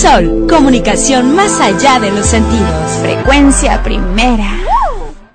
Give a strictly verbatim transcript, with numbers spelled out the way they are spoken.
Sol, comunicación más allá de los sentidos. Frecuencia primera.